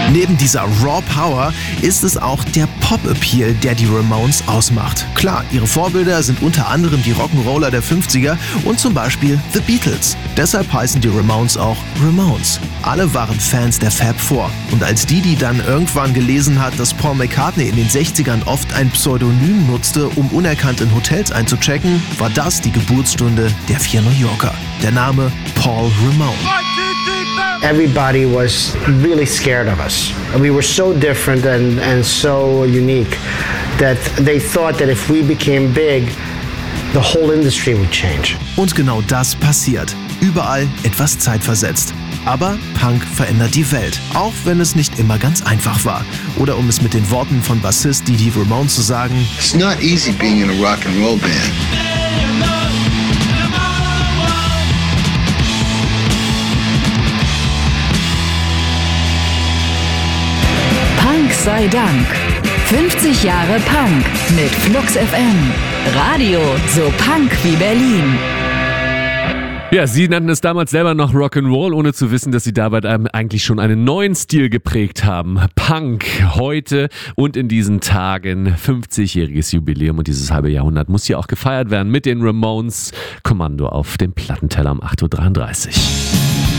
Neben dieser Raw Power ist es auch der Pop-Appeal, der die Ramones ausmacht. Klar, ihre Vorbilder sind unter anderem die Rock'n'Roller der 50er und zum Beispiel The Beatles. Deshalb heißen die Ramones auch Ramones. Alle waren Fans der Fab Four. Und als die dann irgendwann gelesen hat, dass Paul McCartney in den 60ern oft ein Pseudonym nutzte, um unerkannt in Hotels einzuchecken, war das die Geburtsstunde der 4 New Yorker. Der Name Paul Ramone. Everybody was really scared of us. We were so different and so unique that they thought that if we became big, the whole industry would change. Und genau das passiert. Überall etwas zeitversetzt. Aber Punk verändert die Welt, auch wenn es nicht immer ganz einfach war. Oder um es mit den Worten von Bassist Didi Ramone zu sagen: It's not easy being in a rock and roll band. Punk sei Dank. 50 Jahre Punk mit Flux FM. Radio so Punk wie Berlin. Ja, sie nannten es damals selber noch Rock'n'Roll, ohne zu wissen, dass sie dabei eigentlich schon einen neuen Stil geprägt haben. Punk, heute und in diesen Tagen 50-jähriges Jubiläum und dieses halbe Jahrhundert muss hier auch gefeiert werden mit den Ramones. Kommando auf dem Plattenteller um 8.33 Uhr.